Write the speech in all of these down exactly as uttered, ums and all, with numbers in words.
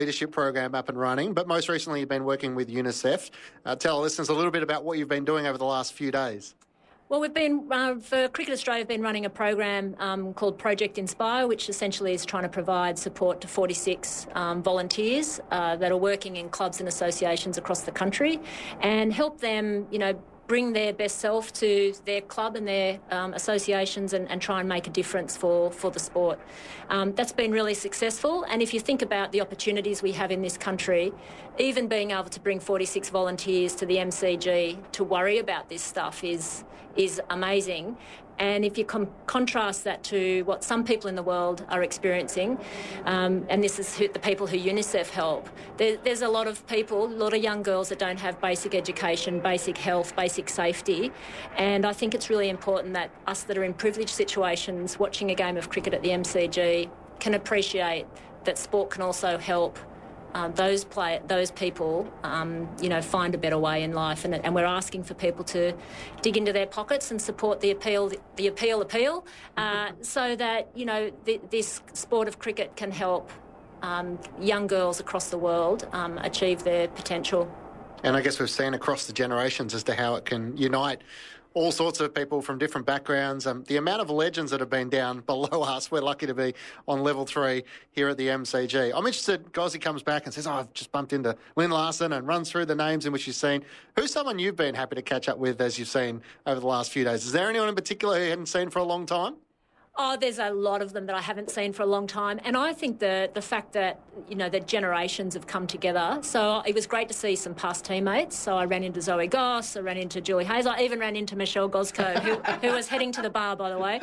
leadership program up and running, but most recently you've been working with UNICEF. Uh, tell our listeners a little bit about what you've been doing over the last few days. Well, we've been, uh, for Cricket Australia, we've been running a program um, called Project Inspire, which essentially is trying to provide support to forty-six um, volunteers uh, that are working in clubs and associations across the country and help them, you know, bring their best self to their club and their um, associations and, and try and make a difference for, for the sport. Um, that's been really successful, and if you think about the opportunities we have in this country, even being able to bring forty-six volunteers to the M C G to worry about this stuff is is amazing. And if you com- contrast that to what some people in the world are experiencing, um, and this is who, the people who UNICEF help, there, there's a lot of people, a lot of young girls that don't have basic education, basic health, basic safety. And I think it's really important that us that are in privileged situations watching a game of cricket at the M C G can appreciate that sport can also help Uh, those play, those people, um, you know, find a better way in life, and, and we're asking for people to dig into their pockets and support the appeal, the, the appeal, appeal, uh, so that you know th- this sport of cricket can help um, young girls across the world um, achieve their potential. And I guess we've seen across the generations as to how it can unite all sorts of people from different backgrounds. Um, the amount of legends that have been down below us, we're lucky to be on level three here at the M C G. I'm interested, Gozzy comes back and says, oh, I've just bumped into Lynn Larson, and runs through the names in which you've seen. Who's someone you've been happy to catch up with as you've seen over the last few days? Is there anyone in particular who you hadn't seen for a long time? Oh, there's a lot of them that I haven't seen for a long time. And I think the the fact that, you know, the generations have come together. So it was great to see some past teammates. So I ran into Zoe Goss, I ran into Julie Hayes, I even ran into Michelle Goscoe, who, who was heading to the bar, by the way.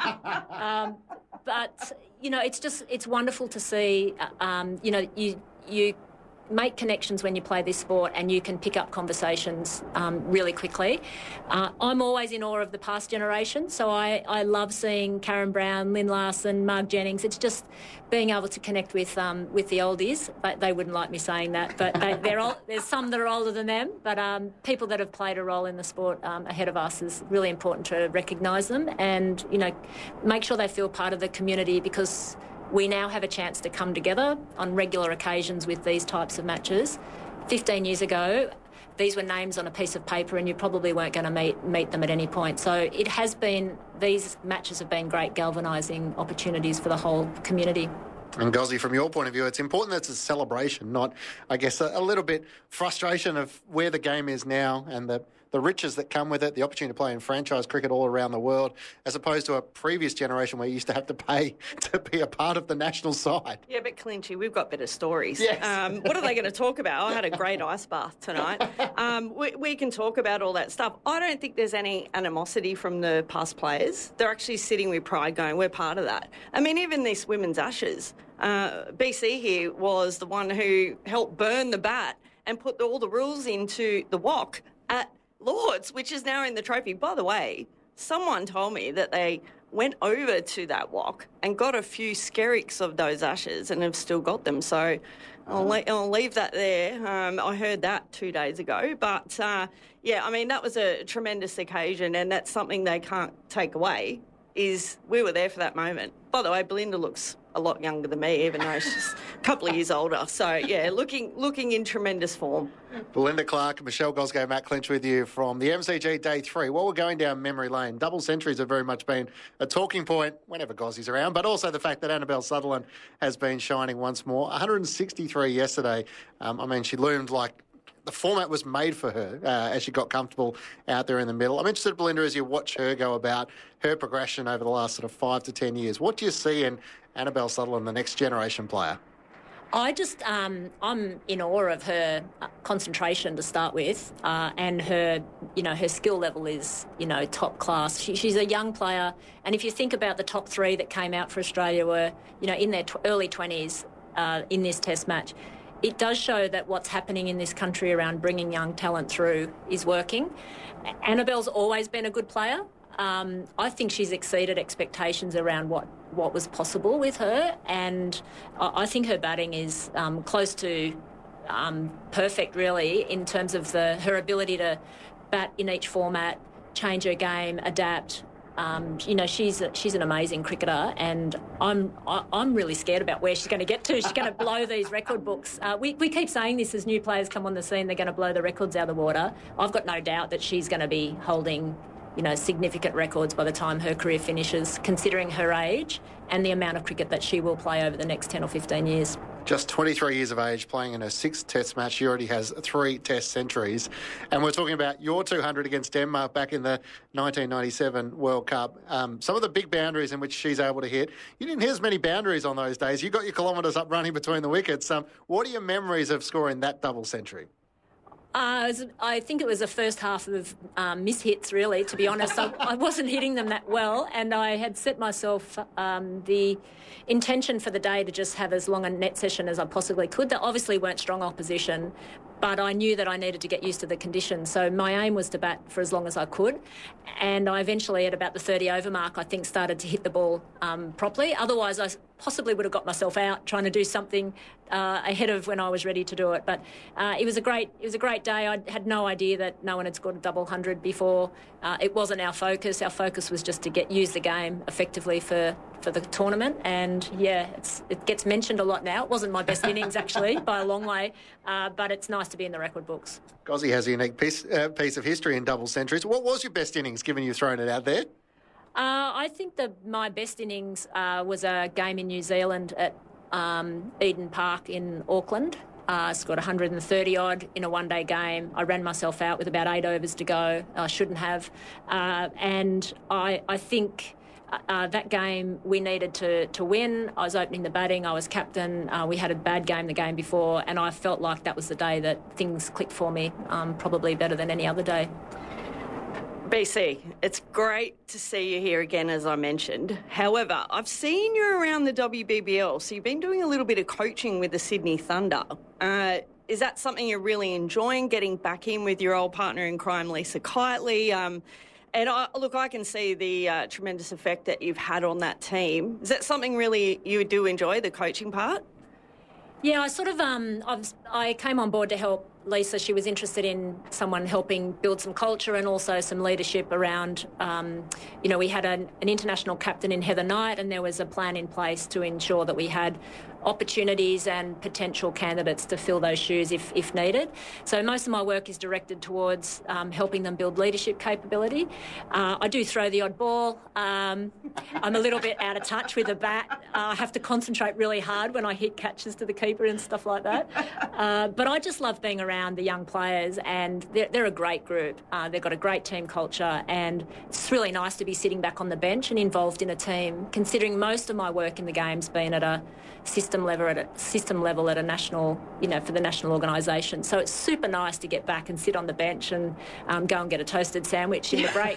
Um, but, you know, it's just, it's wonderful to see, um, you know, you you... make connections when you play this sport, and you can pick up conversations um, really quickly. Uh, I'm always in awe of the past generation, so I, I love seeing Karen Brown, Lynn Larson, Mark Jennings. It's just being able to connect with um, with the oldies. But they wouldn't like me saying that, but they, they're all, there's some that are older than them, but um, people that have played a role in the sport um, ahead of us is really important to recognise them and, you know, make sure they feel part of the community, because we now have a chance to come together on regular occasions with these types of matches. Fifteen years ago, these were names on a piece of paper and you probably weren't going to meet meet them at any point. So it has been, these matches have been great galvanising opportunities for the whole community. And Gozzy, from your point of view, it's important that it's a celebration, not, I guess, a, a little bit frustration of where the game is now and the, the riches that come with it, the opportunity to play in franchise cricket all around the world, as opposed to a previous generation where you used to have to pay to be a part of the national side. Yeah, but Clinchy, we've got better stories. Yes. Um, what are they going to talk about? I had a great ice bath tonight. Um, we, we can talk about all that stuff. I don't think there's any animosity from the past players. They're actually sitting with pride going, we're part of that. I mean, even this women's Ashes, uh, B C here was the one who helped burn the bat and put the, all the rules into the W O C at Lords, which is now in the trophy. By the way, someone told me that they went over to that W O C and got a few skerricks of those Ashes and have still got them. So I'll, le- I'll leave that there. Um, I heard that two days ago. But, uh, yeah, I mean, that was a tremendous occasion, and that's something they can't take away, is we were there for that moment. By the way, Belinda looks a lot younger than me, even though she's a couple of years older. So, yeah, looking looking in tremendous form. Belinda Clark, Michelle Goscoe, Matt Clinch with you from the M C G Day three. Well, we're going down memory lane. Double centuries have very much been a talking point whenever Gozzy's around, but also the fact that Annabelle Sutherland has been shining once more. one hundred sixty-three yesterday. Um, I mean, she loomed like the format was made for her uh, as she got comfortable out there in the middle. I'm interested, Belinda, as you watch her go about her progression over the last sort of five to ten years. What do you see in Annabelle Sutherland, the next generation player? I just, um, I'm in awe of her concentration to start with, uh, and her, you know, her skill level is, you know, top class. She, she's a young player, and if you think about the top three that came out for Australia were, you know, in their tw- early twenties uh, in this Test match, it does show that what's happening in this country around bringing young talent through is working. Annabelle's always been a good player. Um, I think she's exceeded expectations around what, what was possible with her, and I, I think her batting is um, close to um, perfect, really, in terms of the her ability to bat in each format, change her game, adapt, Um, you know, she's a, she's an amazing cricketer, and I'm I, I'm really scared about where she's going to get to. She's going to blow these record books. Uh, we we keep saying this as new players come on the scene, they're going to blow the records out of the water. I've got no doubt that she's going to be holding, you know, significant records by the time her career finishes, considering her age and the amount of cricket that she will play over the next ten or fifteen years. Just twenty-three years of age, playing in her sixth Test match. She already has three Test centuries. And we're talking about your two hundred against Denmark back in the nineteen ninety-seven World Cup. Um, some of the big boundaries in which she's able to hit. You didn't hit as many boundaries on those days. You got your kilometres up running between the wickets. Um, what are your memories of scoring that double century? Uh, I think it was the first half of um, mishits, really, to be honest. I, I wasn't hitting them that well, and I had set myself um, the intention for the day to just have as long a net session as I possibly could. They obviously weren't strong opposition, but I knew that I needed to get used to the conditions. So my aim was to bat for as long as I could, and I eventually, at about the thirty over mark, I think started to hit the ball um, properly. Otherwise, I possibly would have got myself out trying to do something uh, ahead of when I was ready to do it. But uh, it was a great, it was a great day. I had no idea that no one had scored a double hundred before. Uh, it wasn't our focus. Our focus was just to get use the game effectively for, for the tournament. And yeah, it's, it gets mentioned a lot now. It wasn't my best innings actually by a long way, uh, but it's nice to be in the record books. Gozzy has a unique piece, uh, piece of history in double centuries. What was your best innings, given you've thrown it out there? Uh, I think that my best innings uh, was a game in New Zealand at um, Eden Park in Auckland. I uh, scored one hundred thirty odd in a one-day game. I ran myself out with about eight overs to go. I shouldn't have. Uh, and I, I think uh, that game we needed to, to win. I was opening the batting. I was captain. Uh, we had a bad game the game before, and I felt like that was the day that things clicked for me, um, probably better than any other day. B C, it's great to see you here again, as I mentioned. However, I've seen you around the W B B L, so you've been doing a little bit of coaching with the Sydney Thunder. Uh, is that something you're really enjoying, getting back in with your old partner in crime, Lisa Kiteley? Um, and I, look, I can see the uh, tremendous effect that you've had on that team. Is that something really you do enjoy, the coaching part? Yeah, I sort of um, I've, I came on board to help Lisa. She was interested in someone helping build some culture and also some leadership around, um, you know, we had an, an international captain in Heather Knight, and there was a plan in place to ensure that we had opportunities and potential candidates to fill those shoes if, if needed. So most of my work is directed towards um, helping them build leadership capability. Uh, I do throw the odd ball. Um, I'm a little bit out of touch with the bat. Uh, I have to concentrate really hard when I hit catches to the keeper and stuff like that. Uh, but I just love being around the young players, and they're, they're a great group. Uh, they've got a great team culture, and it's really nice to be sitting back on the bench and involved in a team, considering most of my work in the game's been at a system level at a system level at a national, you know, for the national organisation. So it's super nice to get back and sit on the bench and um, go and get a toasted sandwich in the break.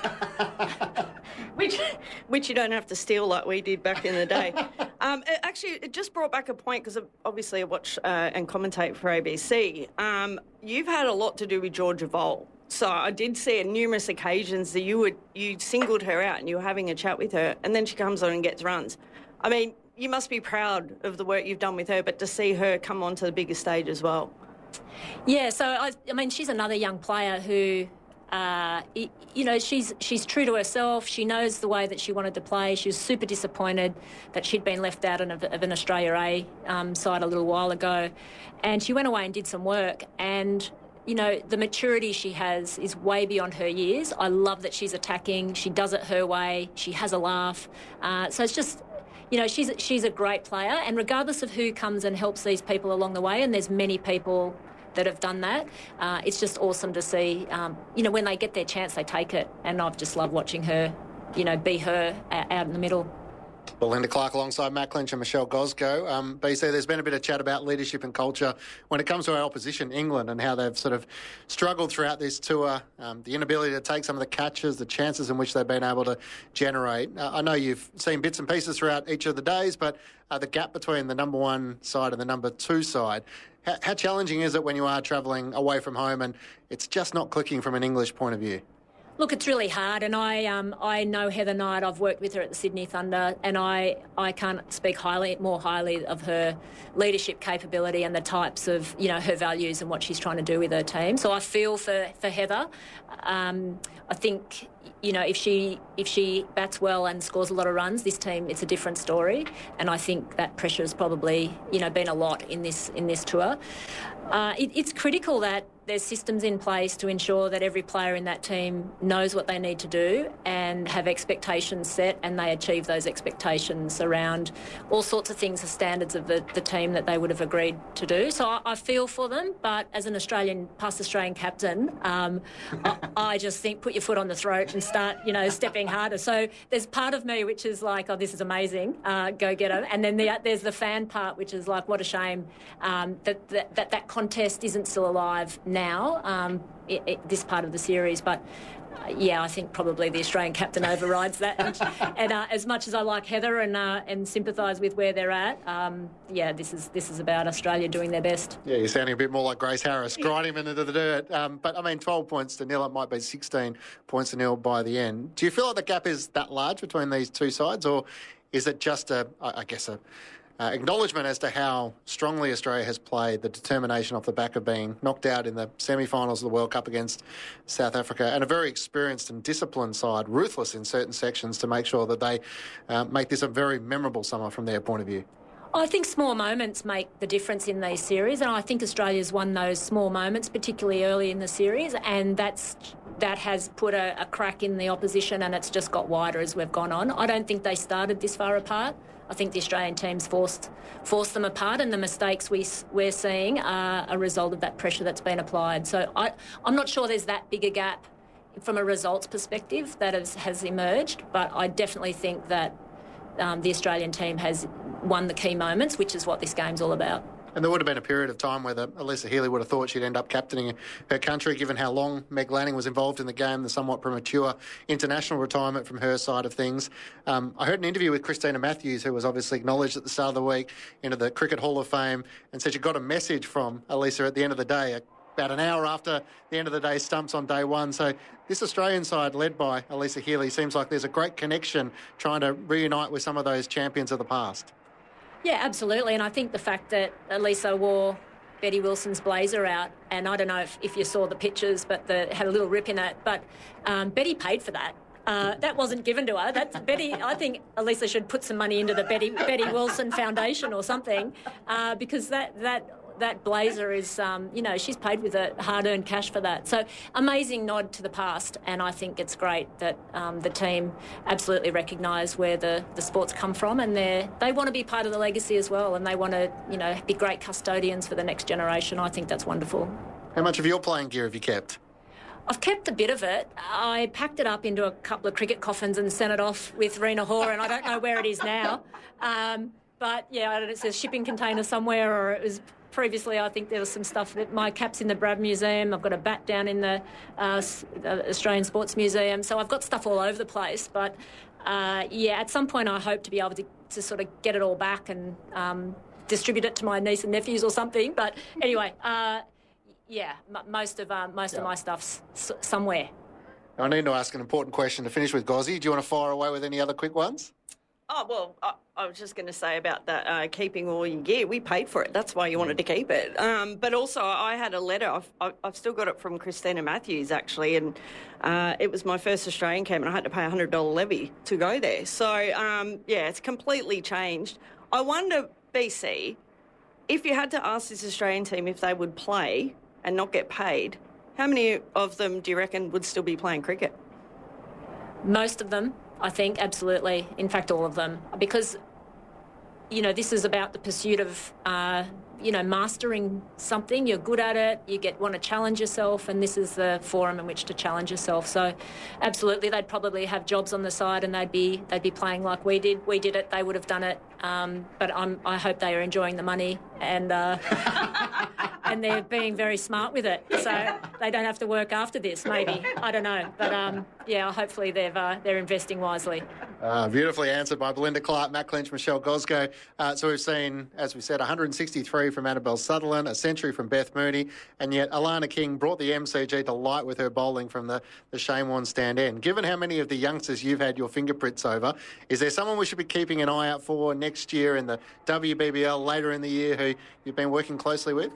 which, which you don't have to steal like we did back in the day. Um, it actually, it just brought back a point, because obviously I watch uh, and commentate for A B C. Um, you've had a lot to do with Georgia Vole. So I did see on numerous occasions that you would you singled her out and you were having a chat with her, and then she comes on and gets runs. I mean, you must be proud of the work you've done with her, but to see her come onto the bigger stage as well. Yeah, so I, I mean, she's another young player who, uh, you know, she's she's true to herself. She knows the way that she wanted to play. She was super disappointed that she'd been left out of, of an Australia A um, side a little while ago, and she went away and did some work. And you know, the maturity she has is way beyond her years. I love that she's attacking. She does it her way. She has a laugh. Uh, so it's just, you know, she's she's a great player, and regardless of who comes and helps these people along the way, and there's many people that have done that, uh, it's just awesome to see, um, you know, when they get their chance, they take it, and I've just loved watching her, you know, be her out in the middle. Belinda Clark alongside Matt Clinch and Michelle Gosgo. Um, B C, there's been a bit of chat about leadership and culture when it comes to our opposition, England, and how they've sort of struggled throughout this tour, um, the inability to take some of the catches, the chances in which they've been able to generate. Uh, I know you've seen bits and pieces throughout each of the days, but uh, the gap between the number one side and the number two side, how, how challenging is it when you are travelling away from home and it's just not clicking from an English point of view? Look, it's really hard, and I um, I know Heather Knight. I've worked with her at the Sydney Thunder, and I, I can't speak highly more highly of her leadership capability and the types of, you know, her values and what she's trying to do with her team. So I feel for for Heather. Um, I think, you know, if she if she bats well and scores a lot of runs, this team, it's a different story. And I think that pressure has probably, you know, been a lot in this in this tour. Uh, it, it's critical that there's systems in place to ensure that every player in that team knows what they need to do and have expectations set, and they achieve those expectations around all sorts of things, the standards of the, the team that they would have agreed to do. So I, I feel for them, but as an Australian, past Australian captain, um, I, I just think put your foot on the throat and start, you know, stepping harder. So there's part of me which is like, oh, this is amazing, uh, go get them. And then the, there's the fan part, which is like, what a shame um, that, that, that that contest isn't still alive now. now, um, it, it, this part of the series. But, uh, yeah, I think probably the Australian captain overrides that. And, and uh, as much as I like Heather and uh, and sympathise with where they're at, um, yeah, this is this is about Australia doing their best. Yeah, you're sounding a bit more like Grace Harris, grinding him into the dirt. Um, but, I mean, twelve points to nil, it might be sixteen points to nil by the end. Do you feel like the gap is that large between these two sides, or is it just, a, I guess, a... Uh, acknowledgement as to how strongly Australia has played, the determination off the back of being knocked out in the semi-finals of the World Cup against South Africa, and a very experienced and disciplined side, ruthless in certain sections to make sure that they uh, make this a very memorable summer from their point of view? I think small moments make the difference in these series, and I think Australia's won those small moments, particularly early in the series, and that's that has put a, a crack in the opposition, and it's just got wider as we've gone on. I don't think they started this far apart. I think the Australian team's forced forced them apart, and the mistakes we, we're seeing are a result of that pressure that's been applied. So I, I'm not sure there's that big a gap from a results perspective that has, has emerged, but I definitely think that um, the Australian team has won the key moments, which is what this game's all about. And there would have been a period of time where the, Alyssa Healy would have thought she'd end up captaining her country, given how long Meg Lanning was involved in the game, the somewhat premature international retirement from her side of things. Um, I heard an interview with Christina Matthews, who was obviously acknowledged at the start of the week into the Cricket Hall of Fame, and said she got a message from Alyssa at the end of the day, about an hour after the end of the day stumps on day one. So this Australian side, led by Alyssa Healy, seems like there's a great connection trying to reunite with some of those champions of the past. Yeah, absolutely. And I think the fact that Elisa wore Betty Wilson's blazer out, and I don't know if, if you saw the pictures, but the had a little rip in it, but um, Betty paid for that. Uh, that wasn't given to her. That's Betty. I think Elisa should put some money into the Betty Betty Wilson Foundation or something, uh, because that that that blazer is, um, you know, she's paid with a hard-earned cash for that. So amazing nod to the past, and I think it's great that um, the team absolutely recognise where the, the sport's come from, and they they want to be part of the legacy as well, and they want to, you know, be great custodians for the next generation. I think that's wonderful. How much of your playing gear have you kept? I've kept a bit of it. I packed it up into a couple of cricket coffins and sent it off with Rena Hoare, and I don't know where it is now. Um, but, yeah, I don't know, it says shipping container somewhere, or it was... Previously, I think there was some stuff that my cap's in the Brad Museum. I've got a bat down in the, uh, the Australian Sports Museum. So I've got stuff all over the place. But, uh, yeah, at some point I hope to be able to, to sort of get it all back and um, distribute it to my niece and nephews or something. But anyway, uh, yeah, m- most of uh, most yeah. of my stuff's s- somewhere. I need to ask an important question to finish with, Gozzy. Do you want to fire away with any other quick ones? Oh, well, I, I was just going to say about that, uh, keeping all your gear. We paid for it. That's why you wanted to keep it. Um, but also, I had a letter. I've, I've still got it from Christina Matthews, actually, and uh, it was my first Australian camp, and I had to pay a one hundred dollars levy to go there. So, um, yeah, it's completely changed. I wonder, B C, if you had to ask this Australian team if they would play and not get paid, how many of them do you reckon would still be playing cricket? Most of them. I think, absolutely. In fact, all of them. Because, you know, this is about the pursuit of, uh, you know, mastering something. You're good at it. You get want to challenge yourself, and this is the forum in which to challenge yourself. So, absolutely, they'd probably have jobs on the side, and they'd be they'd be playing like we did. We did it. They would have done it. Um, but I'm, I hope they are enjoying the money, and uh, and they're being very smart with it, so they don't have to work after this. Maybe, I don't know, but um, yeah, hopefully they've uh, they're investing wisely. Uh, beautifully answered by Belinda Clark, Matt Clinch, Michelle Gosgo. Uh, so we've seen, as we said, one hundred sixty-three from Annabelle Sutherland, a century from Beth Mooney, and yet Alana King brought the M C G to light with her bowling from the, the Shane Warne stand end. Given how many of the youngsters you've had your fingerprints over, is there someone we should be keeping an eye out for next year in the W B B L later in the year who you've been working closely with?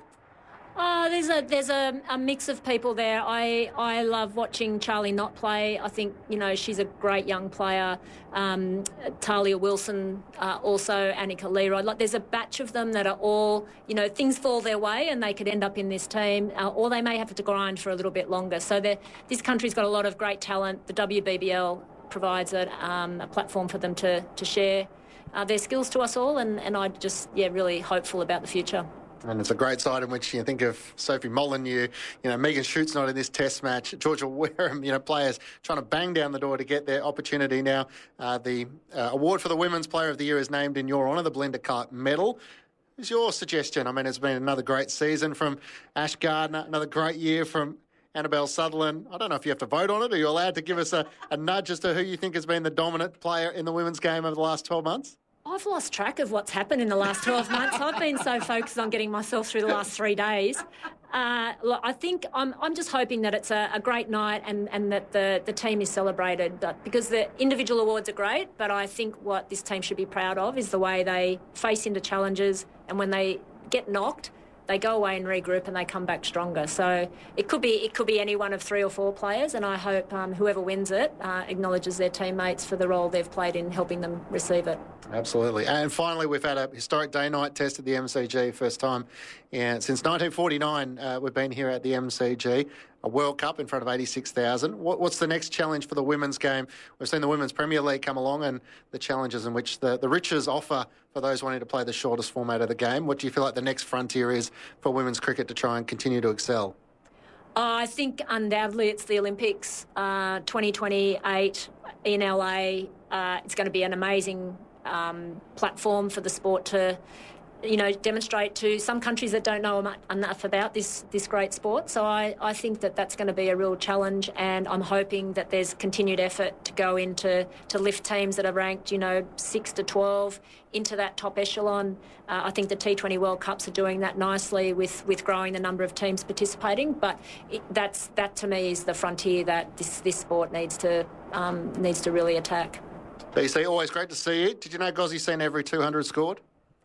Oh, there's a there's a, a mix of people there. I I love watching Charlie Knott play. I think, you know, she's a great young player. Um, Talia Wilson, uh, also Annika Leroy. Like, there's a batch of them that are all, you know, things fall their way and they could end up in this team, uh, or they may have to grind for a little bit longer. So this country's got a lot of great talent. The W B B L provides a, um, a platform for them to to share uh, their skills to us all, and and I just yeah really hopeful about the future. And it's a great side in which you think of Sophie Molyneux, you know, Megan Schutt's not in this test match, Georgia Wareham, you know, players trying to bang down the door to get their opportunity now. Uh, the uh, award for the Women's Player of the Year is named in your honour, the Belinda Clark Medal. What's your suggestion? I mean, it's been another great season from Ash Gardner, another great year from Annabelle Sutherland. I don't know if you have to vote on it. Are you allowed to give us a, a nudge as to who you think has been the dominant player in the women's game over the last twelve months? I've lost track of what's happened in the last twelve months. I've been so focused on getting myself through the last three days. Uh, look, I think I'm, I'm just hoping that it's a, a great night and, and that the, the team is celebrated, but because the individual awards are great, but I think what this team should be proud of is the way they face into challenges, and when they get knocked, they go away and regroup and they come back stronger. So it could be it could be any one of three or four players, and I hope um, whoever wins it uh, acknowledges their teammates for the role they've played in helping them receive it. Absolutely. And finally, we've had a historic day-night test at the M C G, first time yeah, since nineteen forty-nine uh, we've been here at the M C G, a World Cup in front of eighty-six thousand. What, what's the next challenge for the women's game? We've seen the Women's Premier League come along and the challenges in which the, the riches offer for those wanting to play the shortest format of the game. What do you feel like the next frontier is for women's cricket to try and continue to excel? Uh, I think undoubtedly it's the Olympics, uh, twenty twenty-eight in L A. Uh, it's going to be an amazing um, platform for the sport to, you know, demonstrate to some countries that don't know enough about this this great sport. So I, I think that that's going to be a real challenge, and I'm hoping that there's continued effort to go into to lift teams that are ranked, you know, six to twelve into that top echelon. Uh, I think the T twenty World Cups are doing that nicely with, with growing the number of teams participating. But it, that's that to me is the frontier that this this sport needs to um, needs to really attack. B C, always great to see you. Did you know Gozzie's seen every two hundred scored?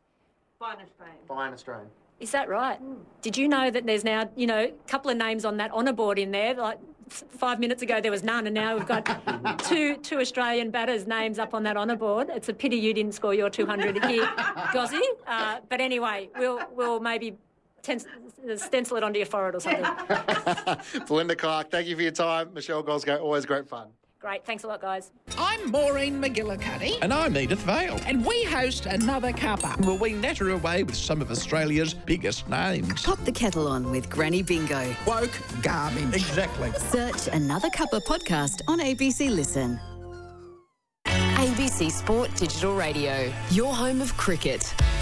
Fine Australian. Fine Australian. Is that right? Mm. Did you know that there's now, you know, a couple of names on that honour board in there? Like five minutes ago there was none, and now we've got two two Australian batters' names up on that honour board. It's a pity you didn't score your two hundred here, Gozzie. Uh, but anyway, we'll we'll maybe ten- stencil it onto your forehead or something. Belinda Clark, thank you for your time. Michelle Gosgo, always great fun. Great. Thanks a lot, guys. I'm Maureen McGillicuddy. And I'm Edith Vale. And we host Another Cuppa. Well, we natter away with some of Australia's biggest names. Pop the kettle on with Granny Bingo. Woke garbage. Exactly. Search Another Cuppa podcast on A B C Listen. A B C Sport Digital Radio, your home of cricket.